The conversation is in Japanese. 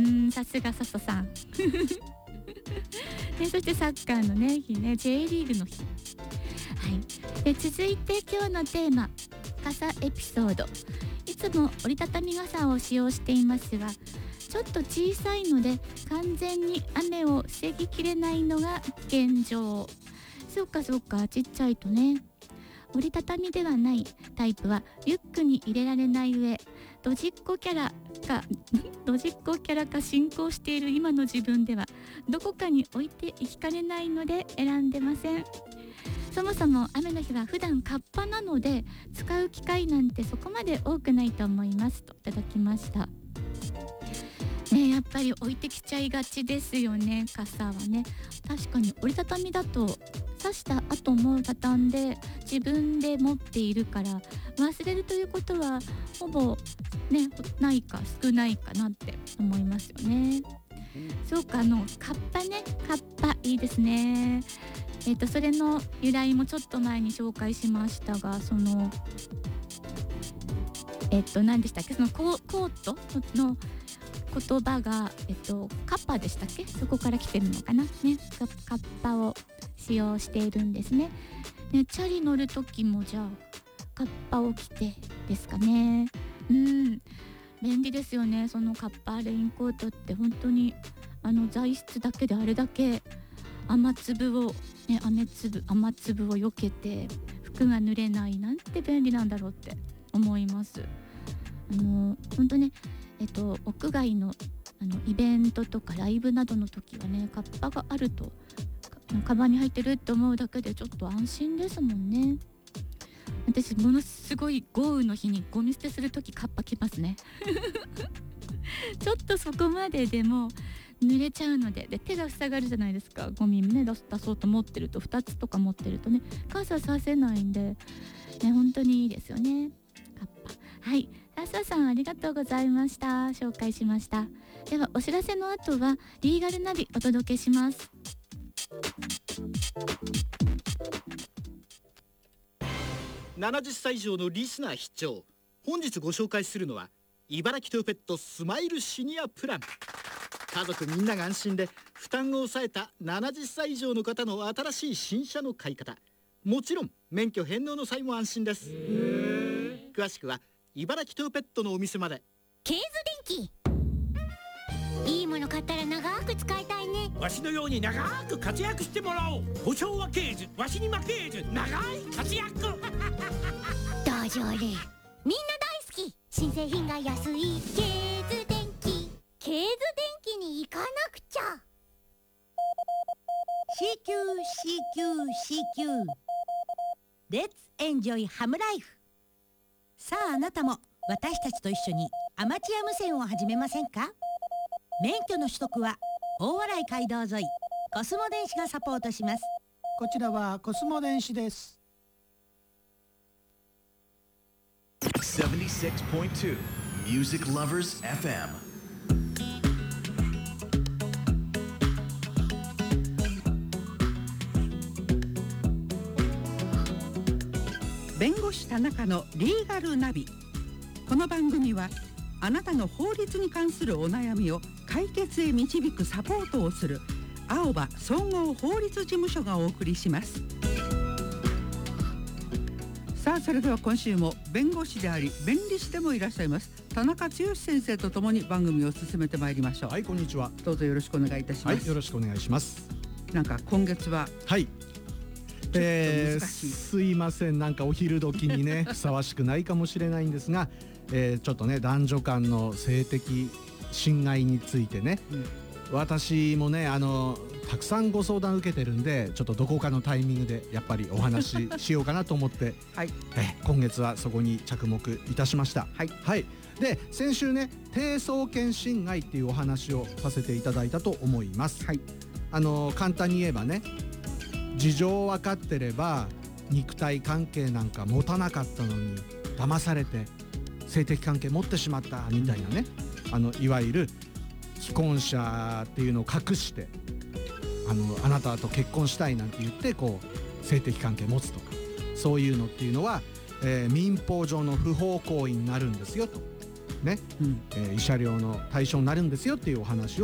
さすが笹さんでそしてサッカーのね日ね J リーグの日、はい、で続いて今日のテーマ傘エピソード。いつも折りたたみ傘を使用していますがちょっと小さいので完全に雨を防ぎきれないのが現状。そうかちっちゃいとね。折りたたみではないタイプはリュックに入れられない上ドジっ子キャラか進行している今の自分ではどこかに置いていきかねないので選んでません。そもそも雨の日は普段カッパなので使う機会なんてそこまで多くないと思いますといただきましたね。やっぱり置いてきちゃいがちですよね、傘はね。確かに折りたたみだと刺した後も畳んで自分で持っているから忘れるということはほぼねないか少ないかなって思いますよね。そうか、カッパいいですね。それの由来もちょっと前に紹介しましたが、何でしたっけ、そのコートの言葉がカッパでしたっけ、そこから来てるのかなね。カッパを使用しているんですね。チャリ乗る時もじゃあカッパを着てですかね。便利ですよね。そのカッパレインコートって本当に材質だけであれだけ雨粒を避けて服が濡れないなんて便利なんだろうって思います。本当ね、屋外のイベントとかライブなどの時はね、カッパがあるとカバンに入ってるって思うだけでちょっと安心ですもんね。私ものすごい豪雨の日にゴミ捨てする時カッパ着ますねちょっとそこまででも濡れちゃうので、手が塞がるじゃないですか。ゴミね出そうと持ってると2つとか持ってるとね傘させないんで、本当にいいですよね、カッパ。はい、笹さんありがとうございました。紹介しました。ではお知らせの後はリーガルナビお届けします。 70歳以上のリスナー必聴。本日ご紹介するのは茨城トヨペットスマイルシニアプラン。家族みんなが安心で負担を抑えた70歳以上の方の新しい新車の買い方。もちろん免許返納の際も安心です。詳しくは茨城トヨペットのお店まで。 ケーズ電気、いいもの買ったら長く使いたいね。 わしのように長く活躍してもらおう。保証はケーズ、わしに負けーず、長い活躍大丈夫、みんな大好き。新製品が安いケーズ電気。ケーズ電気に行かなくちゃ。 CQレッツエンジョイハムライフ。さああなたも私たちと一緒にアマチュア無線を始めませんか。免許の取得は大洗街道沿いコスモ電子がサポートします。 こちらはコスモ電子です。 76.2 Music Lovers FM。 弁護士田中のリーガルナビ。この番組はあなたの法律に関するお悩みを解決へ導くサポートをする青葉総合法律事務所がお送りします。さあそれでは今週も弁護士であり弁理士でもいらっしゃいます田中剛先生とともに番組を進めてまいりましょう。 はい、こんにちは。 どうぞよろしくお願いいたします。 はい、よろしくお願いします。 なんか今月ははいしいすいません、なんかお昼時にねふさわしくないかもしれないんですが、ちょっとね男女間の性的侵害についてね、私もねたくさんご相談受けてるんで、ちょっとどこかのタイミングでやっぱりお話ししようかなと思って、 はい、 今月はそこに着目いたしました。 はい、 はい、で先週ね低層圏侵害っていうお話をさせていただいたと思います。 はい、 簡単に言えばね、事情分かってれば肉体関係なんか持たなかったのに騙されて性的関係持ってしまったみたいなね、いわゆる既婚者っていうのを隠してあなたと結婚したいなんて言ってこう性的関係持つとか、そういうのっていうのは、民法上の不法行為になるんですよとね、慰謝料の対象になるんですよっていうお話を